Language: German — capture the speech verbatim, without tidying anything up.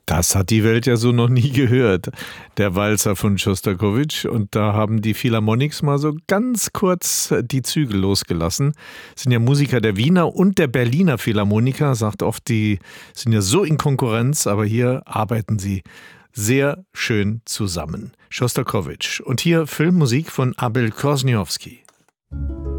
Das hat die Welt ja so noch nie gehört, der Walzer von Schostakowitsch. Und da haben die Philharmonics mal so ganz kurz die Zügel losgelassen. Das sind ja Musiker der Wiener und der Berliner Philharmoniker, sagt oft, die sind ja so in Konkurrenz, aber hier arbeiten sie sehr schön zusammen. Schostakowitsch. Und hier Filmmusik von Abel Kosniowski.